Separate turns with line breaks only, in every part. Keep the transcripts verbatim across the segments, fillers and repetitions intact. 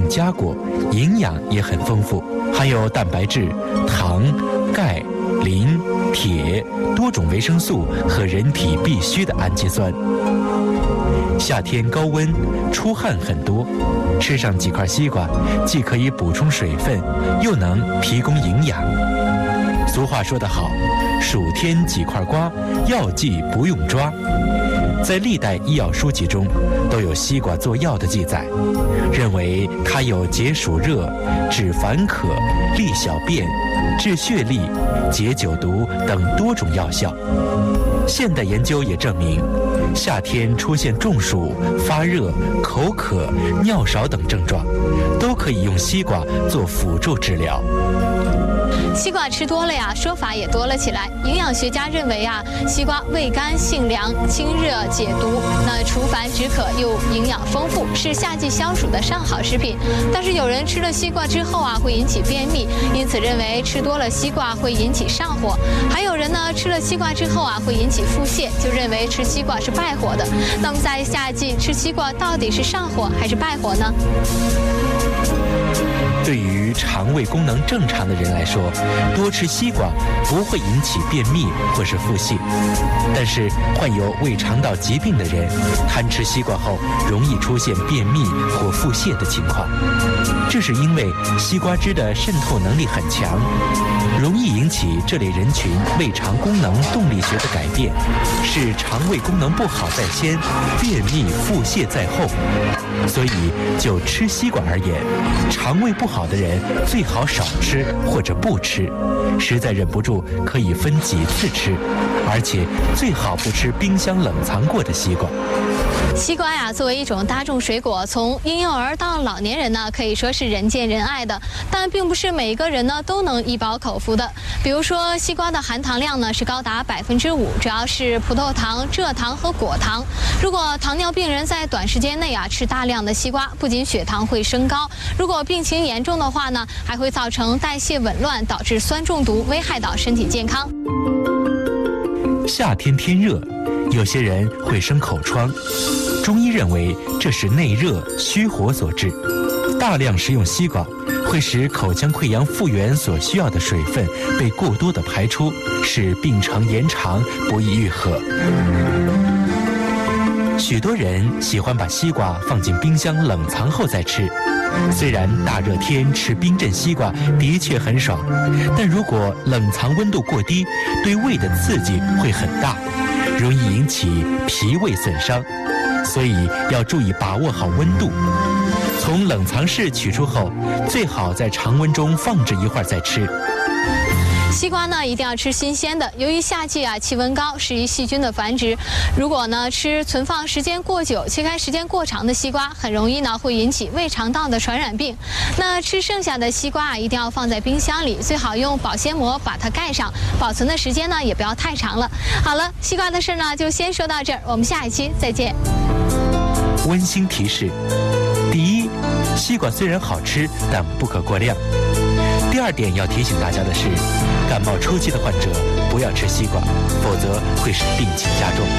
佳果，营养也很丰富，含有蛋白质、糖、钙、磷、铁多种维生素和人体必需的氨基酸。夏天高温，出汗很多，吃上几块西瓜，既可以补充水分，又能提供营养。俗话说得好，暑天几块瓜，药剂不用抓。在历代医药书籍中都有西瓜做药的记载，认为它有解暑热、止烦渴、利小便、治血痢、解酒毒等多种药效。现代研究也证明，夏天出现中暑、发热、口渴、尿少等症状，都可以用西瓜做辅助治疗。
西瓜吃多了呀，说法也多了起来。营养学家认为啊，西瓜味甘性凉、清热解毒，那除烦止渴又营养丰富，是夏季消暑的上好食品。但是有人吃了西瓜之后啊，会引起便秘，因此认为吃多了西瓜会引起上火。还有人呢，吃了西瓜之后啊，会引起腹泻，就认为吃西瓜是败火的。那么在夏季吃西瓜到底是上火还是败火呢？
对于肠胃功能正常的人来说，多吃西瓜不会引起便秘或是腹泻。但是患有胃肠道疾病的人，贪吃西瓜后容易出现便秘或腹泻的情况。这是因为西瓜汁的渗透能力很强，容易引起这类人群胃肠功能动力学的改变，使肠胃功能不好在先，便秘腹泻在后。所以就吃西瓜而言，肠胃不好的人最好少吃或者不吃，实在忍不住可以分几次吃，而且最好不吃冰箱冷藏过的西瓜。
西瓜呀，作为一种大众水果，从婴幼儿到老年人呢，可以说是人见人爱的。但并不是每一个人呢都能一饱口福的。比如说，西瓜的含糖量呢是高达百分之五，主要是葡萄糖、蔗糖和果糖。如果糖尿病人在短时间内啊吃大量的西瓜，不仅血糖会升高，如果病情严重的话呢，还会造成代谢紊乱，导致酸中毒，危害到身体健康。
夏天天热，有些人会生口疮，中医认为这是内热虚火所致。大量食用西瓜会使口腔溃疡复原所需要的水分被过多的排出，使病程延长，不易愈合。许多人喜欢把西瓜放进冰箱冷藏后再吃，虽然大热天吃冰镇西瓜的确很爽，但如果冷藏温度过低，对胃的刺激会很大，容易引起脾胃损伤，所以要注意把握好温度。从冷藏室取出后，最好在常温中放置一会儿再吃。
西瓜呢一定要吃新鲜的，由于夏季啊气温高，适宜细菌的繁殖。如果呢吃存放时间过久、切开时间过长的西瓜，很容易呢会引起胃肠道的传染病。那吃剩下的西瓜啊，一定要放在冰箱里，最好用保鲜膜把它盖上，保存的时间呢也不要太长了。好了，西瓜的事呢就先说到这儿，我们下一期再见。
温馨提示：第一，西瓜虽然好吃，但不可过量。第二点要提醒大家的是，感冒初期的患者不要吃西瓜，否则会使病情加重。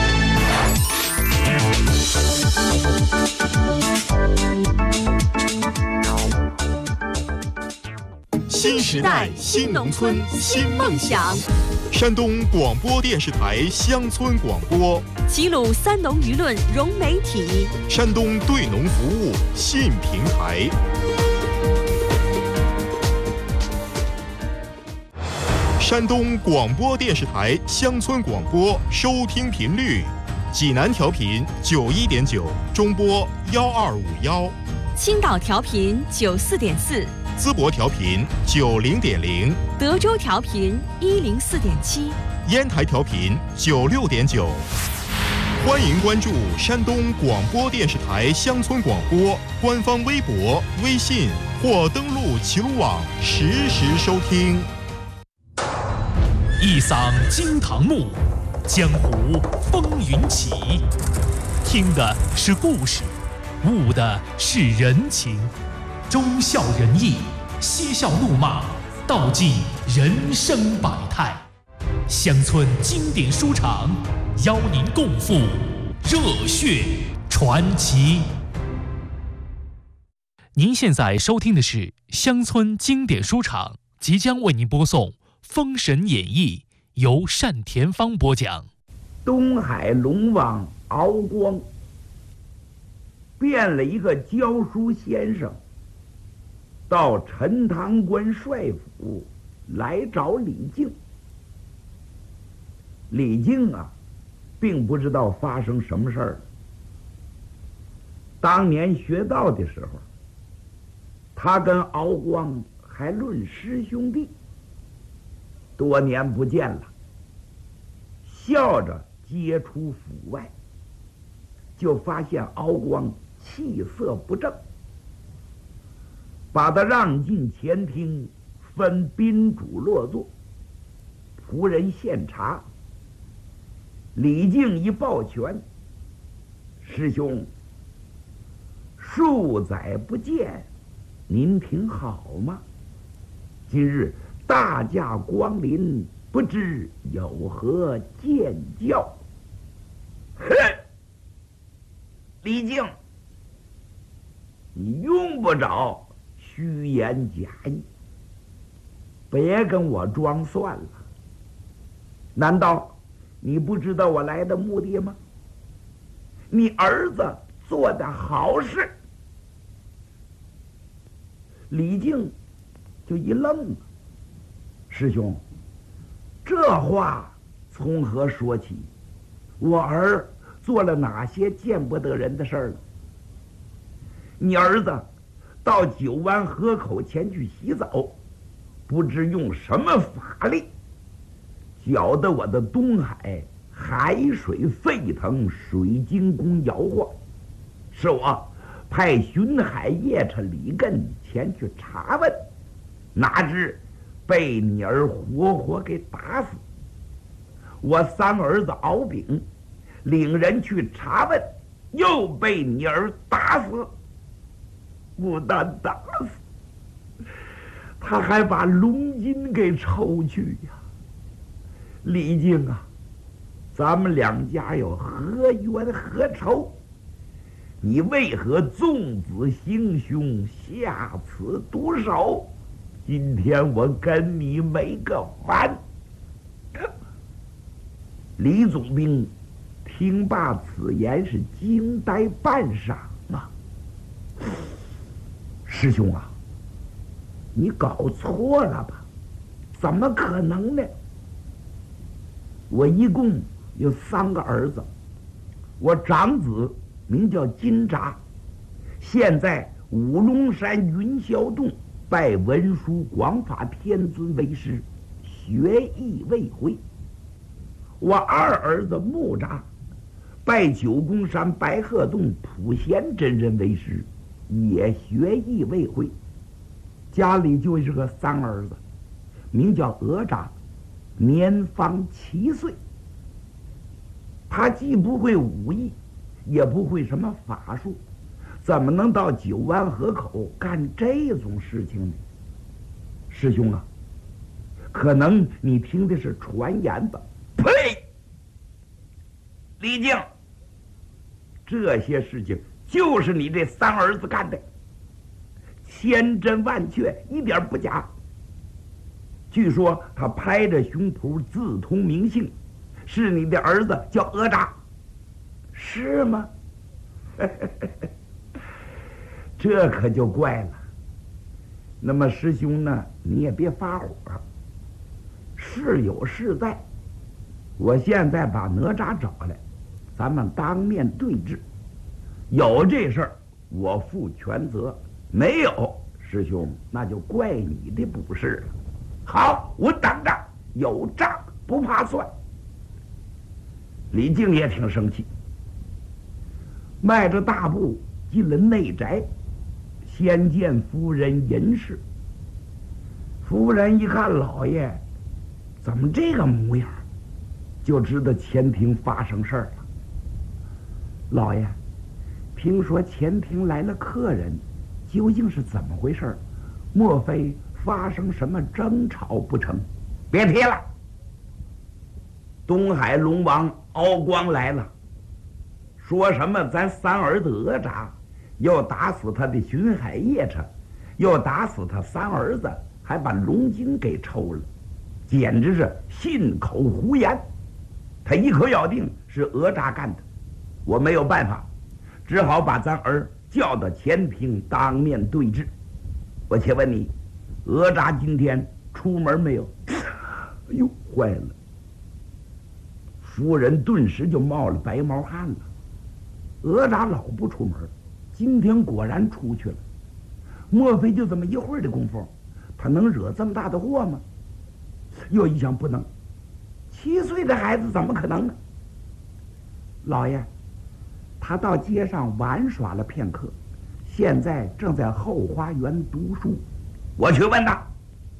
新时代新农村新梦想，山东广播电视台乡村广播，
齐鲁三农舆论融媒体，
山东对农服务新平台。山东广播电视台乡村广播收听频率：济南调频九一点九，中波幺二五幺；
青岛调频九四点四，
淄博调频九零点零，
德州调频一零四点七，
烟台调频九六点九。欢迎关注山东广播电视台乡村广播官方微博、微信或登录齐鲁网实时收听。
一嗓惊堂木，江湖风云起。听的是故事，悟的是人情，忠孝仁义，嬉笑怒骂，道尽人生百态。乡村经典书场，邀您共赴热血传奇。 您现在收听的是乡村经典书场，即将为您播送《封神演义》，由单田芳播讲。
东海龙王敖光变了一个教书先生，到陈塘关帅府来找李靖。李靖啊，并不知道发生什么事儿。当年学道的时候，他跟敖光还论师兄弟，多年不见了，笑着接出府外，就发现敖光气色不正，把他让进前厅，分宾主落座，仆人献茶。李靖一抱拳：“师兄，数载不见，您挺好吗？今日大驾光临，不知有何见教？”哼，李靖，你用不着虚言假意，别跟我装蒜了。难道你不知道我来的目的吗？你儿子做的好事。李靖就一愣了：“师兄，这话从何说起？我儿做了哪些见不得人的事儿了？你儿子到九湾河口前去洗澡，不知用什么法力，搅得我的东海海水沸腾，水晶宫摇晃。是我派巡海夜叉李艮前去查问，哪知被你儿活活给打死。我三儿子敖丙领人去查问，又被你儿打死。不但打死，他还把龙筋给抽去呀！李靖啊，咱们两家有何冤何仇？你为何纵子行凶，下此毒手？今天我跟你没个完！李总兵听罢此言，是惊呆半晌啊！师兄啊，你搞错了吧？怎么可能呢？我一共有三个儿子，我长子名叫金吒，现在五龙山云霄洞拜文殊广法天尊为师，学艺未归。我二儿子木吒拜九宫山白鹤洞普贤真人为师，也学艺未归。家里就是个三儿子，名叫哪吒，年方七岁。他既不会武艺，也不会什么法术，怎么能到九湾河口干这种事情呢？师兄啊，可能你听的是传言吧？呸！李靖，这些事情就是你这三儿子干的，千真万确，一点不假。据说他拍着胸脯自通名姓，是你的儿子叫哪吒，是吗？这可就怪了。那么师兄呢，你也别发火，是有是在。我现在把哪吒找来，咱们当面对质。有这事儿我负全责，没有，师兄那就怪你的不是了。好，我等着，有账不怕算。李靖也挺生气，迈着大步进了内宅，先见夫人尹氏。夫人一看老爷怎么这个模样，就知道前庭发生事儿了。老爷，听说前庭来了客人，究竟是怎么回事？莫非发生什么争吵不成？别提了。东海龙王敖光来了，说什么咱三儿子哪吒又打死他的巡海夜叉，又打死他三儿子，还把龙筋给抽了，简直是信口胡言。他一口咬定是哪吒干的，我没有办法，只好把咱儿叫到前厅当面对质。我且问你，哪吒今天出门没有？哎呦，坏了！夫人顿时就冒了白毛汗了。哪吒老不出门，今天果然出去了。莫非就这么一会儿的功夫，他能惹这么大的祸吗？又一想，不能，七岁的孩子怎么可能呢？老爷，他到街上玩耍了片刻，现在正在后花园读书。我去问他。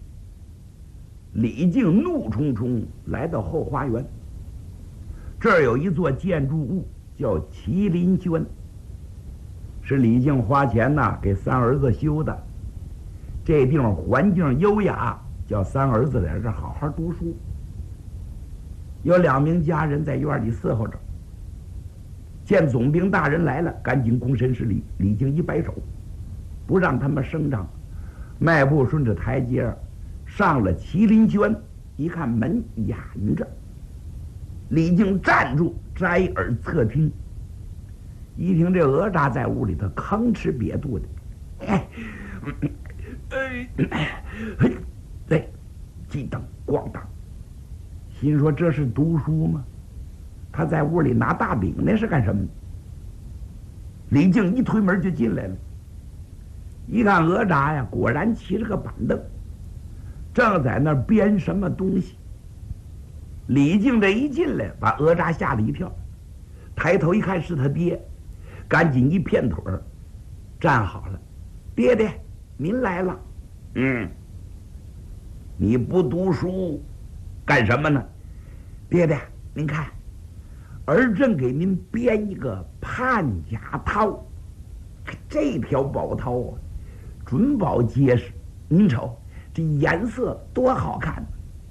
李靖怒冲冲来到后花园，这儿有一座建筑物叫麒麟轩，是李靖花钱呐给三儿子修的。这地方环境优雅，叫三儿子在这儿好好读书。有两名家人在院里伺候着，见总兵大人来了，赶紧躬身施礼。李靖一摆手，不让他们声张，迈步顺着台阶上了麒麟轩。一看门掩着，李靖站住，摘耳侧听。一听这哪吒在屋里头吭哧瘪肚的，哎，哎，哎，对，鸡灯咣当，心说这是读书吗？他在屋里拿大饼那是干什么？李靖一推门就进来了，一看哪吒呀，果然骑着个板凳，正在那儿编什么东西。李靖这一进来，把哪吒吓了一跳，抬头一看是他爹，赶紧一片腿儿站好了。爹爹，您来了。嗯，你不读书干什么呢？爹爹，您看，儿正给您编一个判甲绦，这条宝绦啊，准保结实。您瞅这颜色多好看！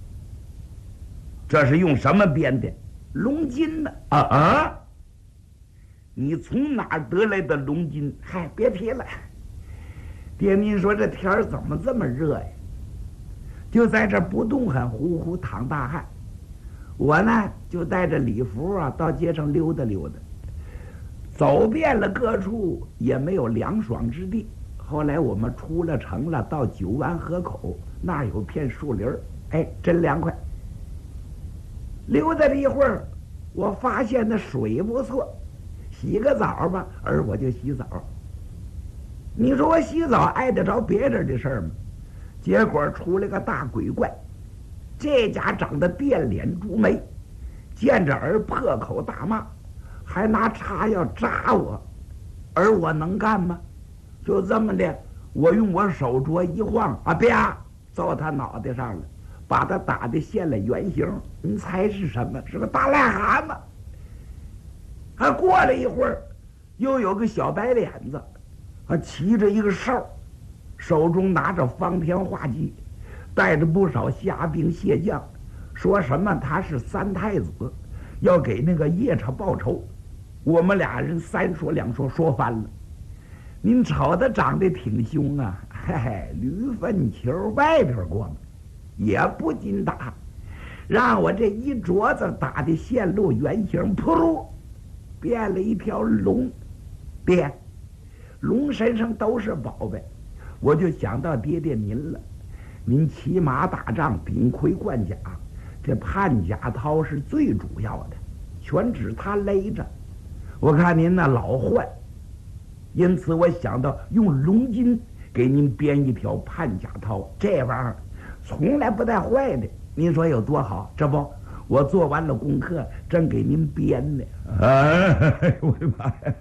这是用什么编的？龙筋呢？啊啊！你从哪儿得来的龙筋？嗨，别提了。爹，您说这天儿怎么这么热呀？就在这不动弹，呼呼淌大汗。我呢，就带着礼服啊，到街上溜达溜达，走遍了各处，也没有凉爽之地。后来我们出了城了，到九湾河口那儿有片树林儿，哎，真凉快。溜达了一会儿，我发现那水不错，洗个澡吧，而我就洗澡。你说我洗澡碍得着别人的事儿吗？结果出来个大鬼怪，这家长得电脸猪眉，见着儿破口大骂，还拿叉要扎我，而我能干吗？就这么的，我用我手镯一晃啊，啪，照他脑袋上了，把他打得现了原形。你猜是什么？是个大癞蛤蟆。还过了一会儿，又有个小白脸子，啊，骑着一个哨，手中拿着方天画戟，带着不少虾兵蟹将，说什么他是三太子，要给那个夜叉报仇。我们俩人三说两说，说翻了。您瞅他长得挺凶啊，嘿嘿，驴粪球外边光，也不禁打，让我这一镯子打的现露原形，噗噜，变了一条龙。爹，龙身上都是宝贝，我就想到爹爹您了。您骑马打仗，顶盔贯甲，这判甲绦是最主要的，全指他勒着。我看您那老换，因此我想到用龙筋给您编一条判甲绦，这玩意儿从来不带坏的。您说有多好？这不，我做完了功课，正给您编呢。哎，我的妈呀！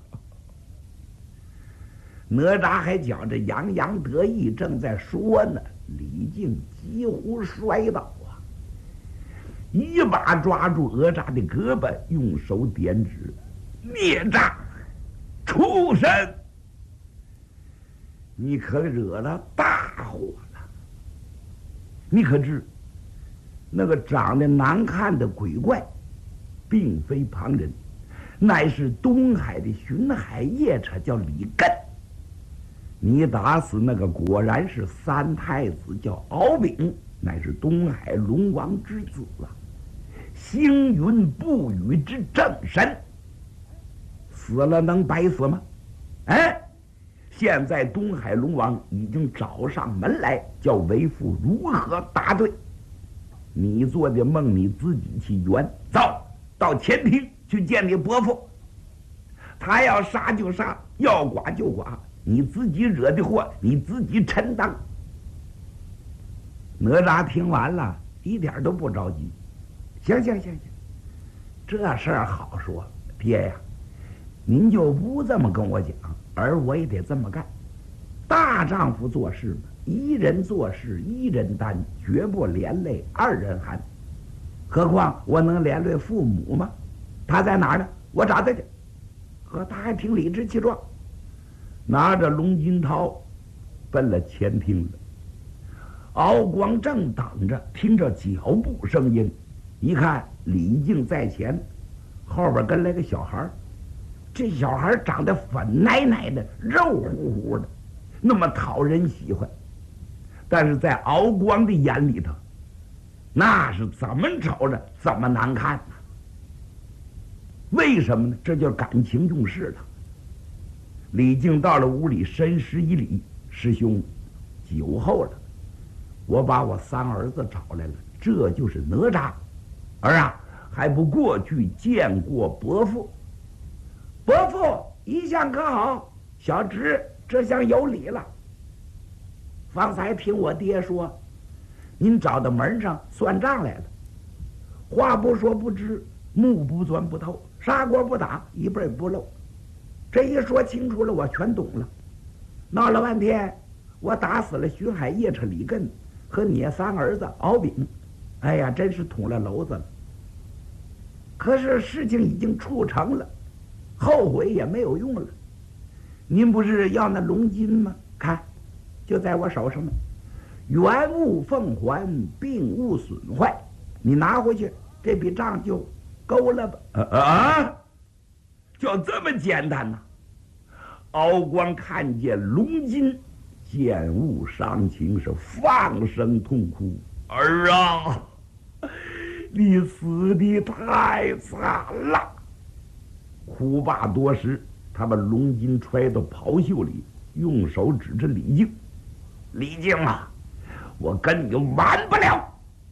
哪吒还觉着洋洋得意，正在说呢，李靖几乎摔倒啊！一把抓住哪吒的胳膊，用手点指：“孽障，畜生！你可惹了大祸了！你可知，那个长得难看的鬼怪，并非旁人， 乃是东海的巡海夜叉，叫李艮。你打死那个果然是三太子，叫敖丙，乃是东海龙王之子啊，星云不语之正神。死了能白死吗？哎，现在东海龙王已经找上门来，叫为父如何答对。你做的梦你自己去圆，走到前庭去见你伯父，他要杀就杀，要剐就剐，你自己惹的祸你自己承担。哪吒听完了一点都不着急，行行行行，这事儿好说，爹呀，您就不这么跟我讲，而我也得这么干。大丈夫做事嘛，一人做事一人担，绝不连累二人寒。何况我能连累父母吗？他在哪儿呢？我找他去。呵，他还挺理直气壮，拿着龙金涛奔了前厅了。敖光正等着，听着脚步声音，一看李靖在前，后边跟来个小孩。这小孩长得粉奶奶的，肉乎乎的，那么讨人喜欢。但是在敖光的眼里头，那是怎么瞅着怎么难看呢？为什么呢？这叫感情用事了。李靖到了屋里，深施一礼：“师兄，酒后了，我把我三儿子找来了，这就是哪吒。儿啊，还不过去见过伯父？伯父一向可好？小侄这厢有礼了。方才听我爹说，您找到门上算账来了，话不说不知，目不钻不透，砂锅不打一辈不漏。这一说清楚了，我全懂了。闹了半天，我打死了巡海夜叉李艮和你三儿子敖丙，哎呀，真是捅了娄子了。可是事情已经处成了，后悔也没有用了。您不是要那龙金吗？看，就在我手上呢，原物奉还，并物损坏，你拿回去，这笔账就勾了吧。啊啊！就这么简单呐！敖光看见龙金，见物伤情，是放声痛哭：“儿啊，你死的太惨了！”哭罢多时，他把龙金揣到袍袖里，用手指着李靖：“李靖啊，我跟你完不了。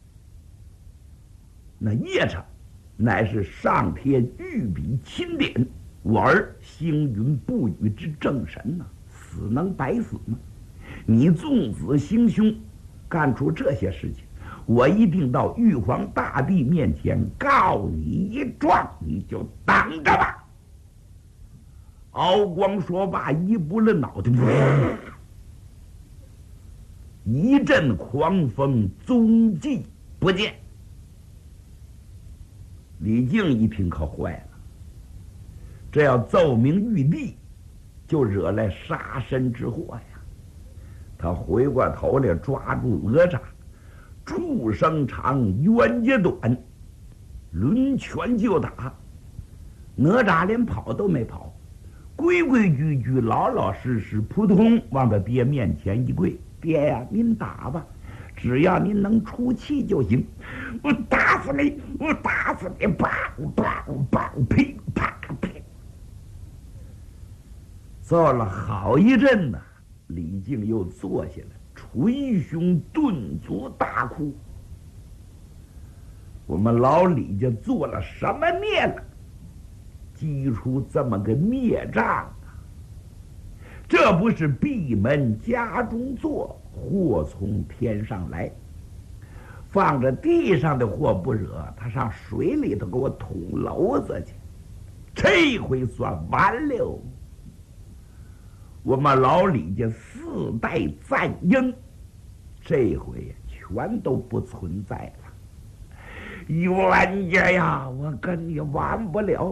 那夜叉乃是上天御笔钦点，我儿星云不语之正神呐、啊，死能白死吗？你纵子行凶，干出这些事情，我一定到玉皇大帝面前告你一状，你就等着吧。”敖光说罢，一拨了脑袋，一阵狂风，踪迹不见。李靖一听可坏了，这要奏明玉帝，就惹来杀身之祸呀！他回过头来抓住哪吒，畜生长，冤家短，抡拳就打。哪吒连跑都没跑，规规矩矩、老老实实，扑通往他爹面前一跪：“爹呀，您打吧，只要您能出气就行。我打死你！我打死你！啪啪啪噼啪噼！”揍了好一阵呢，李靖又坐下来，捶胸顿足大哭。我们老李家做了什么孽了？积出这么个孽障啊！这不是闭门家中坐，祸从天上来。放着地上的祸不惹，他上水里头给我捅娄子去，这回算完了。我们老李家四代赞英，这回全都不存在了。冤家呀，我跟你完不了。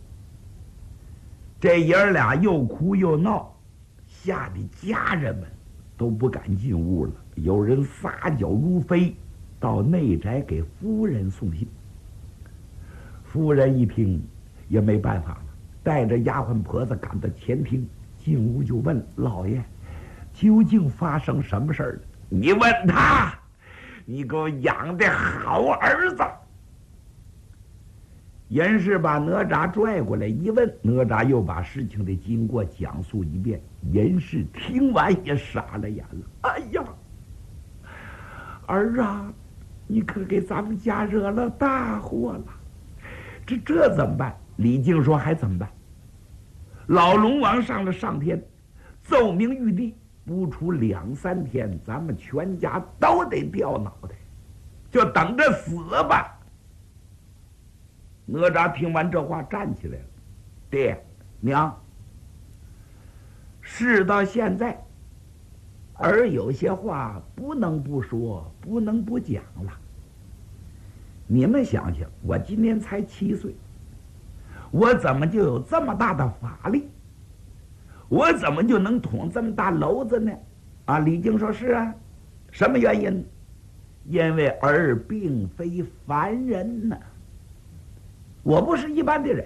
这爷儿俩又哭又闹，吓得家人们都不敢进屋了。有人撒脚如飞，到内宅给夫人送信。夫人一听也没办法了， 带着丫鬟婆子赶到前厅，进屋就问老爷，究竟发生什么事儿了？你问他，你给我养的好儿子。严氏把哪吒拽过来一问，哪吒又把事情的经过讲述一遍。严氏听完也傻了眼了。哎呀，儿啊，你可给咱们家惹了大祸了，这这怎么办？李靖说还怎么办？老龙王上了上天，奏明玉帝，不出两三天，咱们全家都得掉脑袋，就等着死吧。哪吒听完这话站起来了，爹娘，事到现在，儿有些话不能不说，不能不讲了。你们想想，我今年才七岁，我怎么就有这么大的法力？我怎么就能捅这么大篓子呢？啊，李靖说是啊，什么原因？因为儿并非凡人呢，我不是一般的人。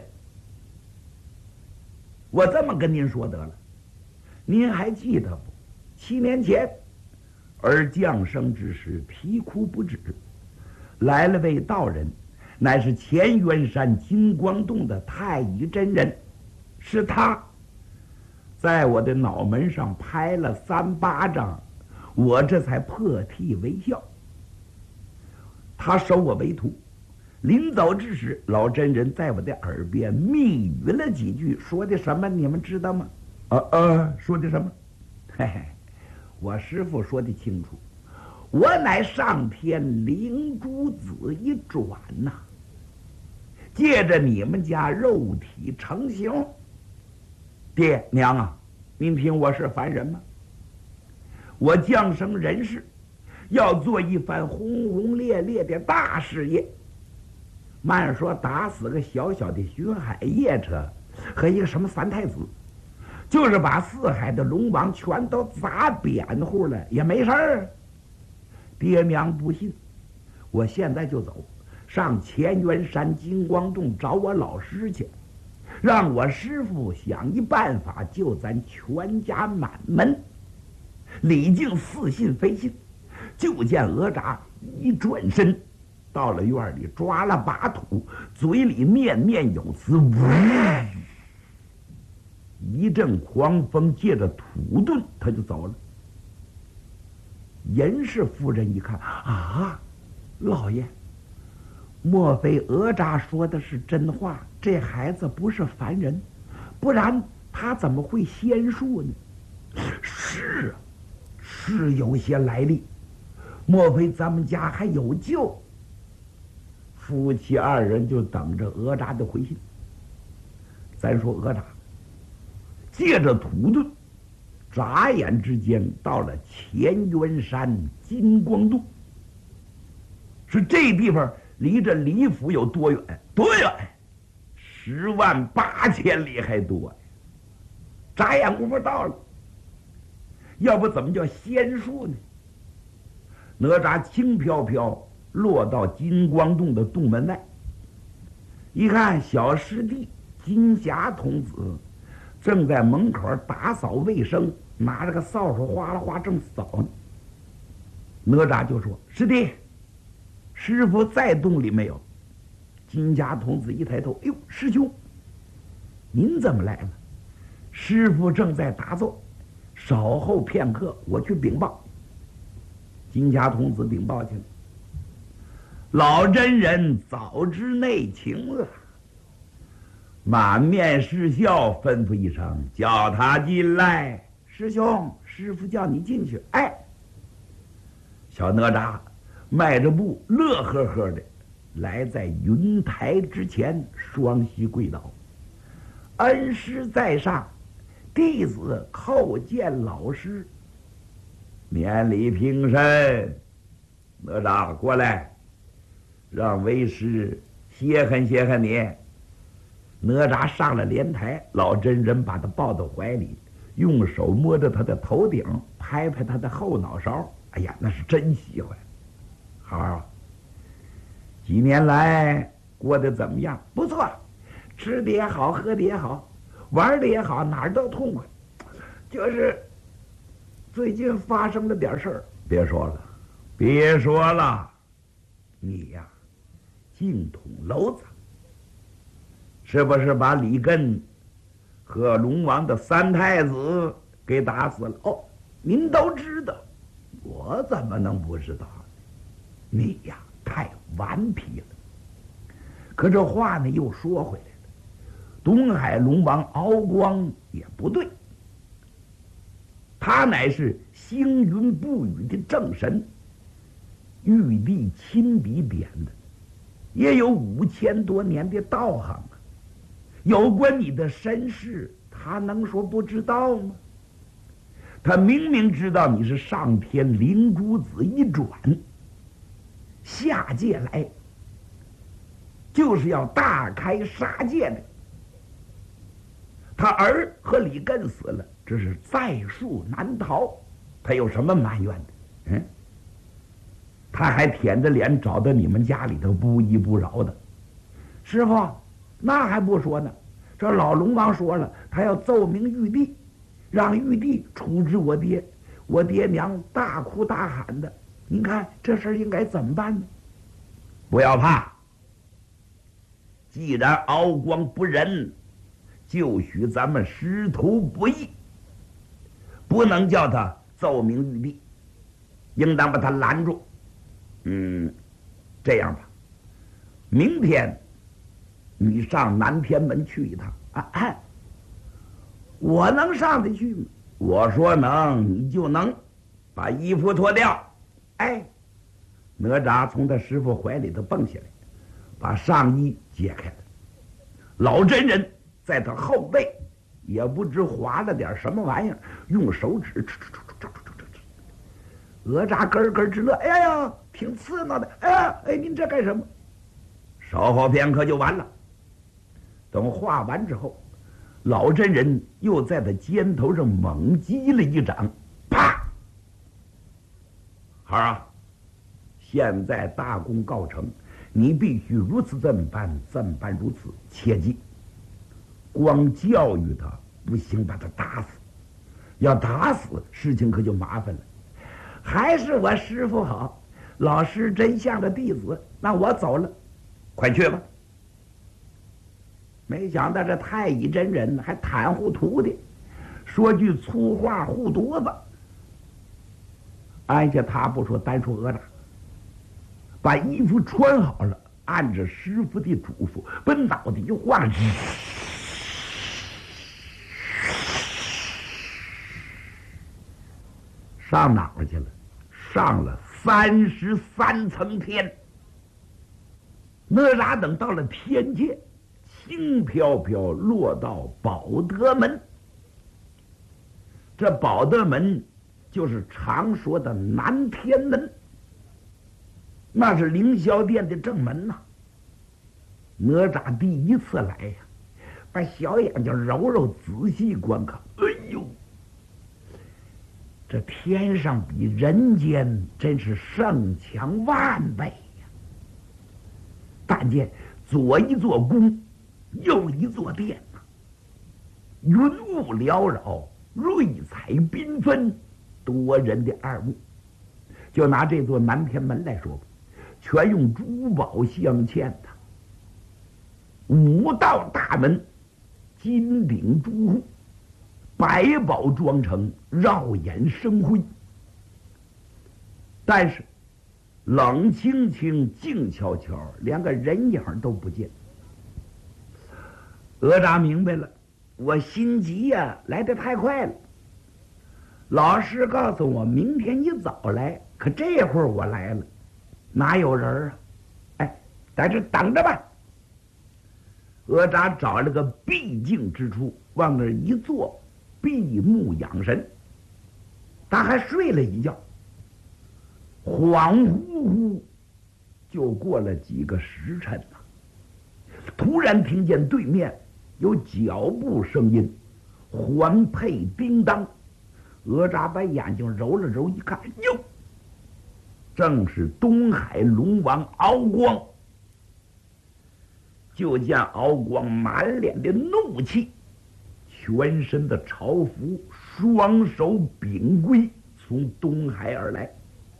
我这么跟您说得了，您还记得不？七年前，儿降生之时，啼哭不止，来了位道人，乃是乾元山金光洞的太乙真人，是他在我的脑门上拍了三巴掌，我这才破涕为笑。他收我为徒，临走之时，老真人在我的耳边密语了几句，说的什么你们知道吗？呃呃，说的什么？嘿嘿，我师父说的清楚，我乃上天灵珠子一转呐、啊，借着你们家肉体成形。爹娘啊，您听我是凡人吗？我降生人世，要做一番轰轰烈烈的大事业。慢说打死个小小的巡海夜叉和一个什么三太子，就是把四海的龙王全都砸扁乎了也没事儿。爹娘不信，我现在就走上乾元山金光洞找我老师去，让我师父想一办法救咱全家满门。李靖似信非信，就见哪吒一转身到了院里，抓了把土，嘴里念念有词，呜，一阵狂风借着土遁，他就走了。严氏夫人一看啊，老爷，莫非哪吒说的是真话？这孩子不是凡人，不然他怎么会仙术呢？是啊，是有些来历，莫非咱们家还有救？夫妻二人就等着哪吒的回信。咱说哪吒借着土遁，眨眼之间到了乾元山金光洞。是这地方离着李府有多远？多远？十万八千里还多。眨眼功夫到了，要不怎么叫仙术呢？哪吒轻飘飘落到金光洞的洞门外，一看小师弟金霞童子正在门口打扫卫生，拿着个扫帚哗啦哗正扫呢。哪吒就说：“师弟，师傅在洞里没有？”金霞童子一抬头，哎呦，师兄，您怎么来了？师傅正在打坐，稍后片刻我去禀报。金霞童子禀报去了。老真人早知内情了，满面是笑，吩咐一声：“叫他进来。”师兄，师傅叫你进去。哎，小哪吒迈着步，乐呵呵的来在云台之前，双膝跪倒：“恩师在上，弟子叩见老师。”免礼平身。哪吒过来，让为师歇恨歇恨你。哪吒上了莲台，老真人把他抱到怀里，用手摸着他的头顶，拍拍他的后脑勺。哎呀，那是真喜欢。好，几年来过得怎么样？不错， 吃的也好，喝的也好，玩的也好，哪儿都痛快。就是最近发生了点事儿，别说了，别说了，你呀，净捅娄子，是不是把李艮和龙王的三太子给打死了？哦，您都知道，我怎么能不知道呢？你呀，太顽皮了。可这话呢，又说回来了，东海龙王敖光也不对。他乃是星云不语的正神，玉帝亲笔点的，也有五千多年的道行啊。有关你的身世，他能说不知道吗？他明明知道你是上天灵珠子一转，下界来，就是要大开杀戒的。他儿和李艮死了，这是在树难逃，他有什么埋怨的？嗯，他还舔着脸找到你们家里头不依不饶的。师傅，那还不说呢，这老龙王说了，他要奏明玉帝，让玉帝处置我爹，我爹娘大哭大喊的。您看这事儿应该怎么办呢？不要怕，既然敖光不仁，就许咱们师徒不义，不能叫他奏明玉帝，应当把他拦住。嗯，这样吧，明天你上南天门去一趟啊！哎，我能上得去吗？我说能，你就能。把衣服脱掉。哎，哪吒从他师傅怀里头蹦下来，把上衣解开了。老真人在他后背，也不知划了点什么玩意儿，用手指哧哧哧哧哧哧哧。哪吒咯咯直乐，哎呀，挺刺挠的。哎呀，哎，您这干什么？稍后片刻就完了。等画完之后，老真人又在他肩头上猛击了一掌，啪！孩儿啊，现在大功告成，你必须如此这么办，这么办如此，切记。光教育他不行，把他打死。要打死，事情可就麻烦了。还是我师傅好，老师真像个弟子。那我走了，快去吧。没想到这太乙真人还袒护徒弟，说句粗话护犊子。按下他不说，单说哪吒，把衣服穿好了，按着师傅的嘱咐，把脑袋一晃，上哪儿去了？上了三十三层天。哪吒等到了天界，轻飘飘落到保德门。这保德门就是常说的南天门，那是凌霄殿的正门呐、啊。哪吒第一次来呀、啊，把小眼睛揉揉，仔细观看。哎呦，这天上比人间真是胜强万倍呀！但见左一座宫，右一座殿呐、啊，云雾缭绕，瑞彩缤纷，多人的二目。就拿这座南天门来说吧，全用珠宝镶嵌的，五道大门，金顶朱户，百宝装成，绕眼生辉。但是冷清清，静悄悄，连个人影都不见。哪吒明白了，我心急呀、啊，来得太快了。老师告诉我明天一早来，可这会儿我来了，哪有人啊？哎，在这等着吧。哪吒找了个僻静之处，往那儿一坐，闭目养神。他还睡了一觉，恍惚惚就过了几个时辰呐、啊。突然听见对面有脚步声音，环佩叮当。哪吒把眼睛揉了揉，一看，哟，正是东海龙王敖光。 就见敖光满脸的怒气，全身的朝服，双手秉圭，从东海而来。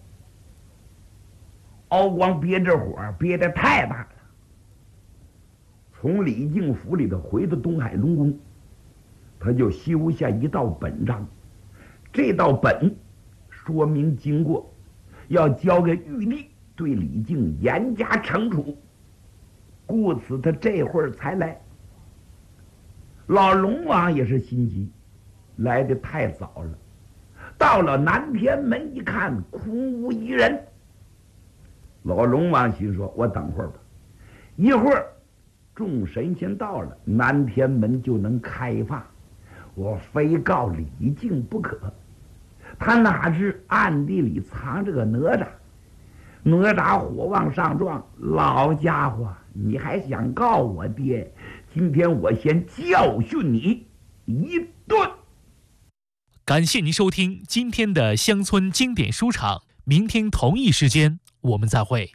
敖光憋着火憋得太大了，从李靖府里头回到东海龙宫，他就修下一道本章，这道本说明经过，要交给玉帝对李靖严加惩处，故此他这会儿才来。老龙王也是心急，来得太早了，到了南天门一看，空无一人。老龙王心说：我等会儿吧，一会儿众神仙到了，南天门就能开放，我非告李靖不可。他哪知暗地里藏着个哪吒，哪吒火往上撞，老家伙，你还想告我爹？今天我先教训你一顿。
感谢您收听今天的乡村经典书场，明天同一时间我们再会。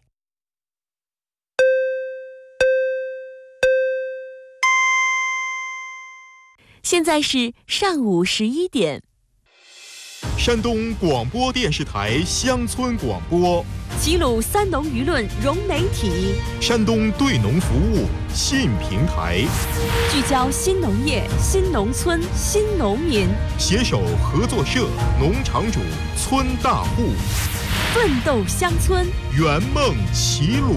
现在是上午十一点。
山东广播电视台乡村广播，
齐鲁三农舆论融媒体，
山东对农服务信平台，
聚焦新农业、新农村、新农民，
携手合作社、农场主、村大户，
奋斗乡村，
圆梦齐鲁。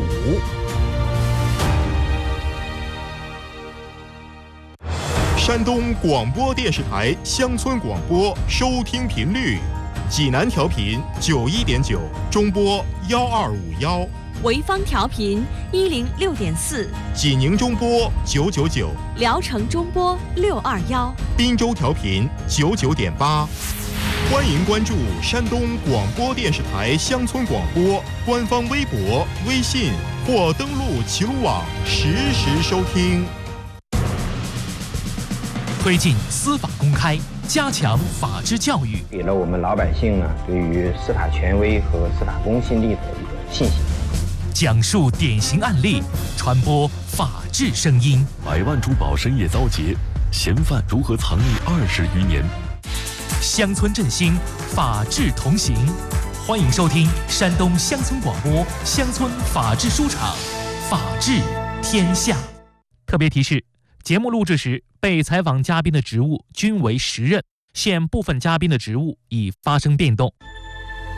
山东广播电视台乡村广播收听频率：济南调频九一点九，中波幺二五幺；
潍坊调频一零六点四，
济宁中波九九九，
聊城中波六二幺，
滨州调频九九点八。欢迎关注山东广播电视台乡村广播官方微博、微信或登录齐鲁网实时收听。
推进司法公开，加强法治教育，
给了我们老百姓呢对于司法权威和司法公信力的一个信心。
讲述典型案例，传播法治声音。
百万珠宝深夜遭劫，嫌犯如何藏匿二十余年？
乡村振兴，法治同行。欢迎收听山东乡村广播乡村法治书场，法治天下。特别提示：节目录制时，被采访嘉宾的职务均为实任，现部分嘉宾的职务已发生变动。